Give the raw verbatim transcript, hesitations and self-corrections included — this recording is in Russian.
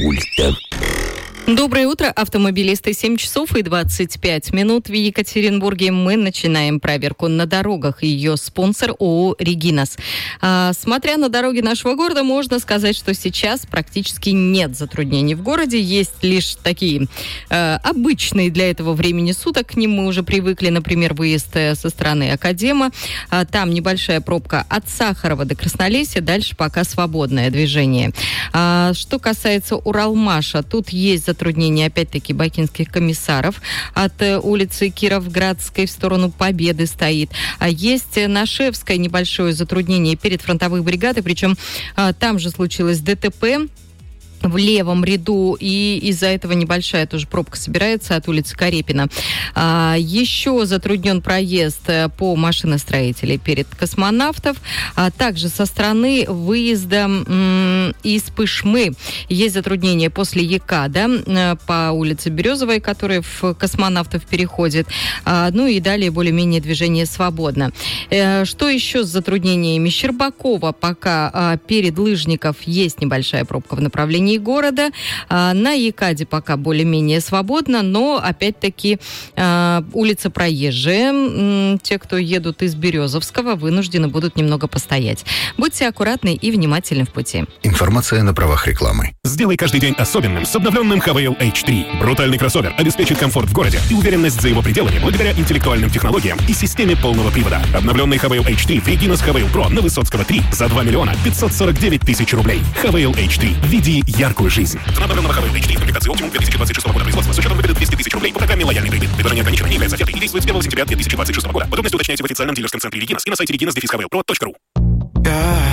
пульта. Доброе утро, автомобилисты. семь часов и двадцать пять минут в Екатеринбурге. Мы начинаем проверку на дорогах. Ее спонсор ООО «Регинас». А, смотря на дороги нашего города, можно сказать, что сейчас практически нет затруднений в городе. Есть лишь такие э, обычные для этого времени суток. К ним мы уже привыкли. Например, выезд со стороны Академа. А, там небольшая пробка от Сахарова до Краснолесья. Дальше пока свободное движение. А, что касается Уралмаша, тут есть затруднения, опять-таки, бакинских комиссаров. От э, улицы Кировградской в сторону Победы стоит. А есть на Шевской небольшое затруднение перед фронтовых бригад, и причем э, там же случилось ДТП в левом ряду, и из-за этого небольшая тоже пробка собирается от улицы Карепина. А, еще затруднен проезд по машиностроителей перед Космонавтов, а также со стороны выезда м, из Пышмы. Есть затруднения после ЕКАДа по улице Березовой, которая в Космонавтов переходит. А, ну и далее более-менее движение свободно. А, что еще с затруднениями? Щербакова пока а, перед Лыжников есть небольшая пробка в направлении города. А, на ЕКАДе пока более-менее свободно, но опять-таки а, улица Проезжая. М, те, кто едут из Березовского, вынуждены будут немного постоять. Будьте аккуратны и внимательны в пути. Информация на правах рекламы. Сделай каждый день особенным с обновленным эйч ви эл эйч три. Брутальный кроссовер обеспечит комфорт в городе и уверенность за его пределами благодаря интеллектуальным технологиям и системе полного привода. Обновленный эйч ви эл эйч три в Регинас эйч ви эл Pro на Высоцкого три за два миллиона пятьсот сорок девять тысяч рублей. эйч ви эл эйч три. Веди яркую жизнь. Цена обновленного эйч ви эл эйч три в комплектации Optimum две тысячи двадцать шестого года производства с учетом выгоды двести тысяч рублей по программе «Лояльный кредит». Предложение ограничено, не является офертой и действует с первого сентября две тысячи двадцать шестого года. Подробности уточняйте в официальном дилерском центре Регинас и на сайте регинас точка ви эл про точка ру.